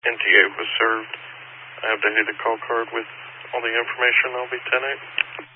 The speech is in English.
NTA was served. I have the call card with all the information. I'll be 10-8.